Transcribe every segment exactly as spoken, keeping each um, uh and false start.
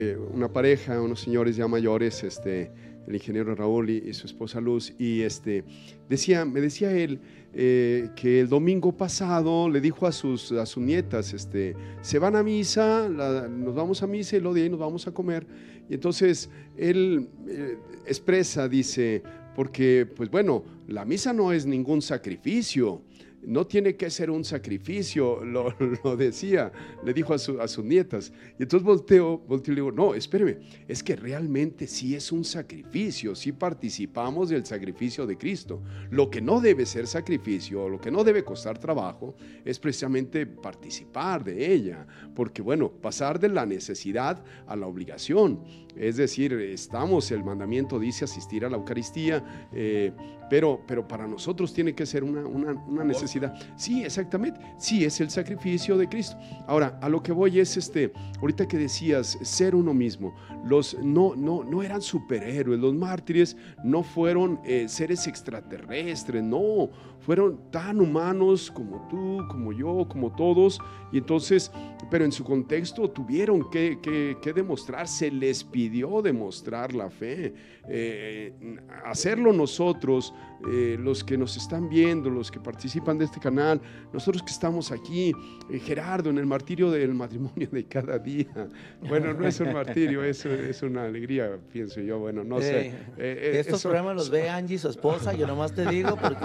una pareja, unos señores ya mayores, este, el ingeniero Raúl y, y su esposa Luz, y este, decía, me decía él eh, que el domingo pasado le dijo a sus, a sus nietas, este, se van a misa, la, nos vamos a misa y luego de ahí nos vamos a comer. Y entonces él eh, expresa, dice, porque pues bueno, la misa no es ningún sacrificio. No tiene que ser un sacrificio, lo, lo decía, le dijo a, su, a sus nietas. Y entonces volteo, volteo y le digo, no, espéreme, es que realmente sí es un sacrificio, sí participamos del sacrificio de Cristo. Lo que no debe ser sacrificio, lo que no debe costar trabajo, es precisamente participar de ella. Porque bueno, pasar de la necesidad a la obligación. Es decir, estamos, el mandamiento dice asistir a la Eucaristía, eh, pero, pero para nosotros tiene que ser una, una, una necesidad. Sí, exactamente, sí, es el sacrificio de Cristo. Ahora, a lo que voy es, este, ahorita que decías, ser uno mismo, los, no, no, no eran superhéroes, los mártires no fueron eh, seres extraterrestres, no, fueron tan humanos como tú, como yo, como todos, y entonces, pero en su contexto tuvieron que, que, que demostrar, se les pidió demostrar la fe, eh, hacerlo nosotros, eh, los que nos están viendo, los que participan de este canal, nosotros que estamos aquí, eh, Gerardo, en el martirio del matrimonio de cada día. Bueno, no es un martirio, es, es una alegría, pienso yo, bueno, no sé. Eh, Eh, estos eso, programas los ve Angie, su esposa, yo nomás te digo porque...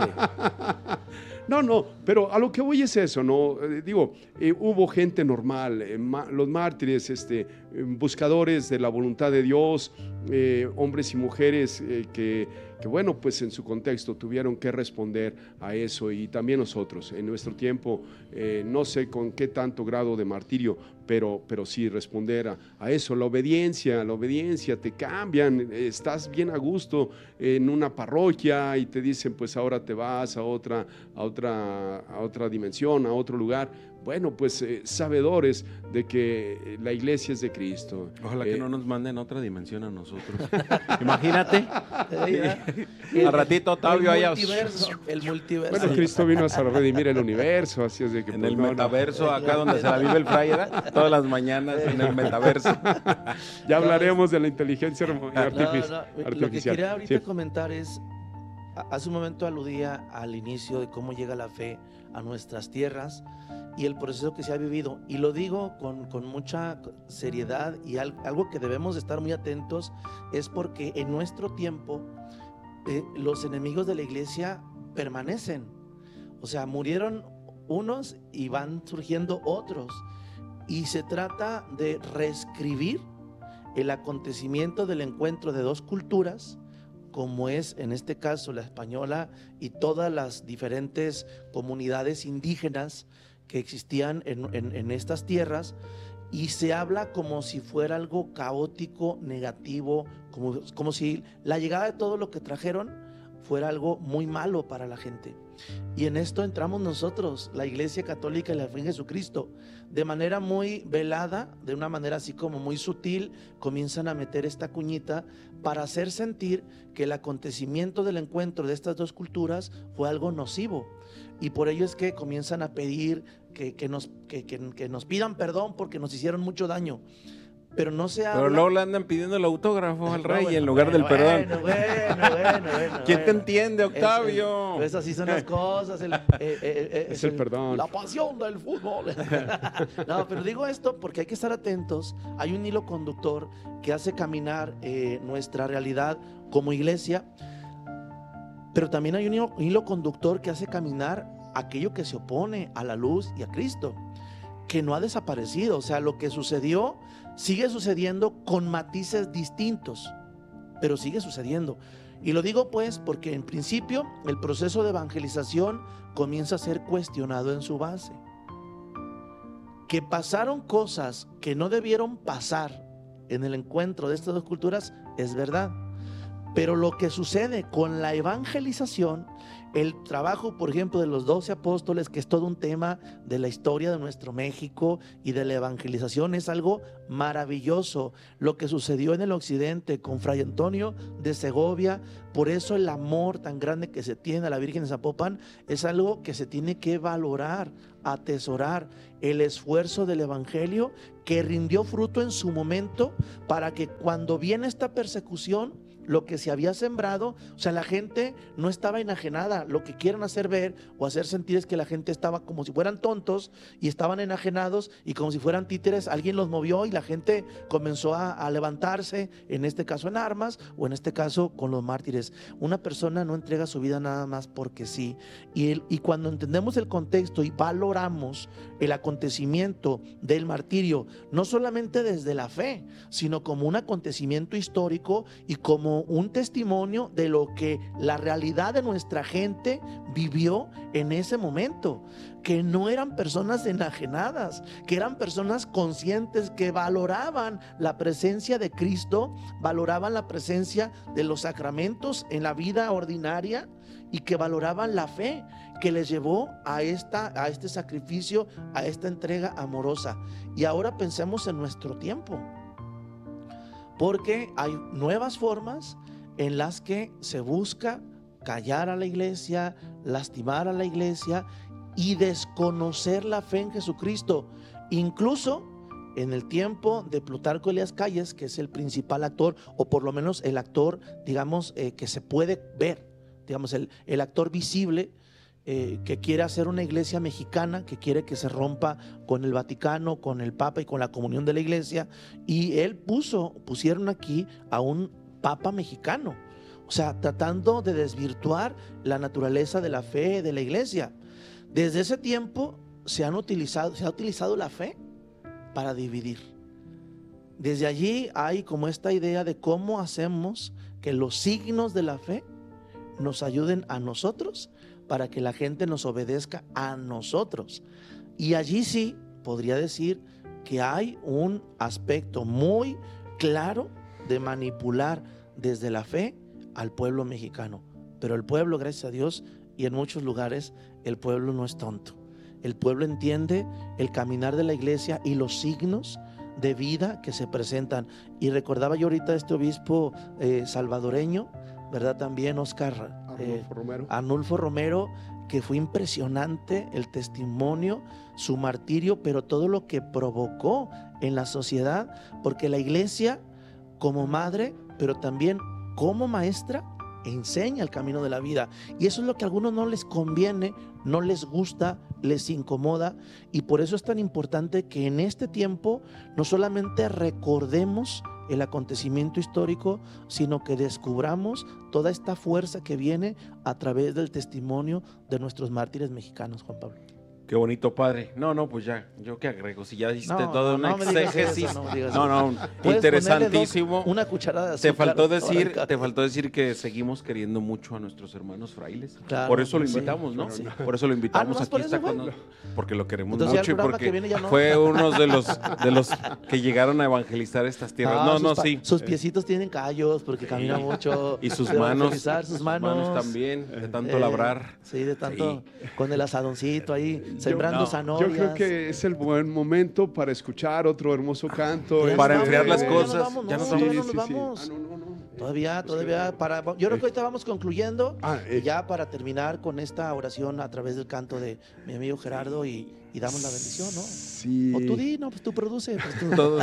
No, no, pero a lo que voy es eso, ¿no? Eh, digo, eh, hubo gente normal, eh, ma, los mártires, este, eh, buscadores de la voluntad de Dios, eh, hombres y mujeres eh, que, que, bueno, pues en su contexto tuvieron que responder a eso, y también nosotros, en nuestro tiempo, eh, no sé con qué tanto grado de martirio, pero, pero sí responder a, a eso, la obediencia, la obediencia, te cambian, estás bien a gusto en una parroquia y te dicen, pues ahora te vas a otra, a otra, a otra dimensión, a otro lugar. Bueno, pues eh, sabedores de que la iglesia es de Cristo. Ojalá eh, que no nos manden a otra dimensión a nosotros. Imagínate. El, Al ratito Octavio el allá. multiverso, el multiverso. Bueno, Cristo vino a redimir el universo, así es de que En pues, el no, metaverso, no. acá donde se la vive el fraile, ¿verdad? Todas las mañanas en el metaverso. Ya hablaremos de la inteligencia artifici- No, no, artificial. lo que quería ahorita Sí. comentar es, hace un momento aludía al inicio de cómo llega la fe a nuestras tierras y el proceso que se ha vivido, y lo digo con, con mucha seriedad, y al, algo que debemos de estar muy atentos es porque en nuestro tiempo eh, los enemigos de la iglesia permanecen, o sea, murieron unos y van surgiendo otros, y se trata de reescribir el acontecimiento del encuentro de dos culturas, como es en este caso la española y todas las diferentes comunidades indígenas que existían en, en, en estas tierras, y se habla como si fuera algo caótico, negativo, como, como si la llegada de todo lo que trajeron fuera algo muy malo para la gente. Y en esto entramos nosotros, la Iglesia Católica y la Fe en Jesucristo, de manera muy velada, de una manera así como muy sutil, comienzan a meter esta cuñita para hacer sentir que el acontecimiento del encuentro de estas dos culturas fue algo nocivo. Y por ello es que comienzan a pedir que, que, nos, que, que, que nos pidan perdón porque nos hicieron mucho daño. Pero no se habla. Pero luego le andan pidiendo el autógrafo al No, rey bueno, en lugar bueno, del perdón. Bueno, bueno, bueno, bueno. ¿Quién te bueno. entiende, Octavio? Es, es, pues así son las cosas. El, eh, eh, Es el perdón. La pasión del fútbol. No, pero digo esto porque hay que estar atentos. Hay un hilo conductor que hace caminar eh, nuestra realidad como iglesia, pero también hay un hilo, un hilo conductor que hace caminar aquello que se opone a la luz y a Cristo, que no ha desaparecido. O sea, lo que sucedió sigue sucediendo con matices distintos, pero sigue sucediendo. Y lo digo pues porque en principio el proceso de evangelización comienza a ser cuestionado en su base. Que pasaron cosas que no debieron pasar en el encuentro de estas dos culturas es verdad, Pero lo que sucede con la evangelización, el trabajo, por ejemplo, de los doce apóstoles, que es todo un tema de la historia de nuestro México y de la evangelización, es algo maravilloso. Lo que sucedió en el occidente con Fray Antonio de Segovia, por eso el amor tan grande que se tiene a la Virgen de Zapopan es algo que se tiene que valorar, atesorar. El esfuerzo del evangelio que rindió fruto en su momento para que cuando viene esta persecución, lo que se había sembrado, o sea, la gente no estaba enajenada. Lo que quieren hacer ver o hacer sentir es que la gente estaba como si fueran tontos y estaban enajenados y como si fueran títeres. Alguien los movió y la gente comenzó a, a levantarse, en este caso en armas o en este caso con los mártires. Una persona no entrega su vida nada más porque sí. Y, el, y cuando entendemos el contexto y valoramos el acontecimiento del martirio, no solamente desde la fe, sino como un acontecimiento histórico y como un testimonio de lo que la realidad de nuestra gente vivió en ese momento, que no eran personas enajenadas, que eran personas conscientes, que valoraban la presencia de Cristo, valoraban la presencia de los sacramentos en la vida ordinaria y que valoraban la fe que les llevó a, esta, a este sacrificio, a esta entrega amorosa. Y ahora pensemos en nuestro tiempo, porque hay nuevas formas en las que se busca callar a la iglesia, lastimar a la iglesia y desconocer la fe en Jesucristo. Incluso en el tiempo de Plutarco Elías Calles, que es el principal actor, o por lo menos el actor, digamos, eh, que se puede ver, digamos, el, el actor visible, Eh, que quiere hacer una iglesia mexicana, que quiere que se rompa con el Vaticano, con el Papa y con la comunión de la iglesia, y él puso, pusieron aquí a un Papa mexicano, o sea, tratando de desvirtuar la naturaleza de la fe de la iglesia. Desde ese tiempo se han utilizado, se ha utilizado la fe para dividir. Desde allí hay como esta idea de cómo hacemos que los signos de la fe nos ayuden a nosotros para que la gente nos obedezca a nosotros. Y allí sí podría decir que hay un aspecto muy claro de manipular desde la fe al pueblo mexicano. Pero el pueblo, gracias a Dios, y en muchos lugares, el pueblo no es tonto. El pueblo entiende el caminar de la iglesia y los signos de vida que se presentan. Y recordaba yo ahorita a este obispo eh, salvadoreño, ¿verdad? También Oscar eh, Arnulfo Romero. Arnulfo Romero, que fue impresionante el testimonio, su martirio, pero todo lo que provocó en la sociedad, porque la iglesia como madre, pero también como maestra, enseña el camino de la vida. Y eso es lo que a algunos no les conviene, no les gusta, les incomoda. Y por eso es tan importante que en este tiempo no solamente recordemos el acontecimiento histórico, sino que descubramos toda esta fuerza que viene a través del testimonio de nuestros mártires mexicanos, Juan Pablo. Qué bonito, padre. No, no, pues ya, yo qué agrego, si ya hiciste No, todo no, una no me digas exégesis. eso, no me digas No, no, Puedes interesantísimo. ponerle dos- una cucharada de Te azúcar faltó ahora decir, en cada- te faltó decir que seguimos queriendo mucho a nuestros hermanos frailes. Claro, por eso lo sí, invitamos, ¿no? sí. Por eso lo invitamos ¿nomás aquí por eso está fue? con nosotros, porque lo queremos Entonces, ya el mucho y programa porque que viene ya no. fue uno de los de los que llegaron a evangelizar estas tierras. Ah, no, sus no, pa- sí. Sus piecitos tienen callos porque camina mucho. Y sus De manos, evangelizar, sus manos, también, de tanto eh, labrar. Sí, de tanto, con el asadoncito ahí, sembrando no, zanahorias. Yo creo que es el buen momento para escuchar otro hermoso canto. Ya Para nos enfriar vamos, las ya nos cosas, vamos, ya no, nos todavía vamos. no nos vamos. Ah, no, no, no. Todavía, Pues todavía, que- para, yo creo que ahorita vamos concluyendo, Ah, eh. y ya para terminar con esta oración a través del canto de mi amigo Gerardo y, y damos la bendición, ¿no? Sí. O tú di, no, pues tú produce. Pues tú. Todo.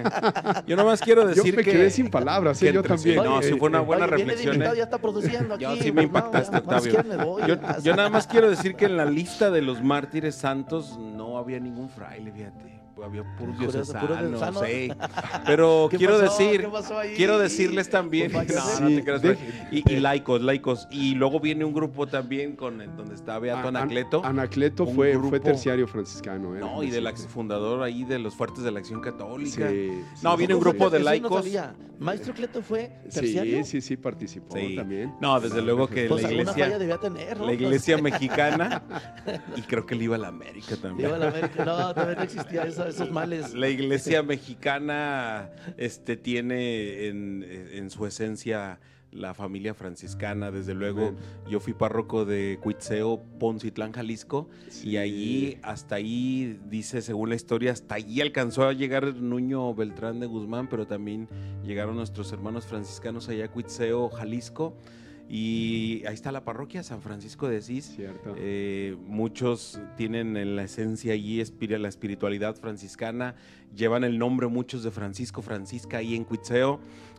Yo nomás quiero Yo decir me que quedé sin palabras, que ¿eh? Yo entre- también. no, sí fue una Eh, buena Oye, viene de reflexión. invitado, ¿eh? ya está produciendo aquí. Yo sí me pues, impactaste, no, ya, más Octavio. quieren me voy, Yo, ya. yo nada más quiero decir que en la lista de los mártires santos no había ningún fraile, fíjate. Había puros Puro- diocesanos, puro diocesano. sí. Pero ¿Qué quiero pasó? decir, ¿Qué pasó ahí? quiero decirles también, Pues no, váyase. no te Sí, creas, deje- y, y laicos, laicos. Y luego viene un grupo también con el- donde está Beato An- Anacleto. Anacleto un fue, grupo- fue terciario franciscano. ¿eh? No, y del ex fundador ahí de los fuertes de la Acción Católica. Sí, No, sí, viene un sí, grupo de Eso no laicos. sabía. Maestro Cleto fue terciario. Sí, sí, sí, participó Sí. también. No, desde luego que Pues la alguna iglesia, falla debía tener, ¿no? la iglesia mexicana, y creo que le iba a la América también. Digo, la América, no, también no existía eso, esos males. La iglesia mexicana este, tiene en, en su esencia la familia franciscana. Desde luego, Amén. yo fui párroco de Cuitzeo, Poncitlán, Jalisco, Sí. y allí, hasta ahí, dice, según la historia, hasta allí alcanzó a llegar Nuño Beltrán de Guzmán, pero también llegaron nuestros hermanos franciscanos allá a Cuitzeo, Jalisco, y ahí está la parroquia, San Francisco de Asís. Cierto. Eh, muchos tienen en la esencia allí espiri- la espiritualidad franciscana, llevan el nombre muchos de Francisco, Francisca ahí en Cuitzeo,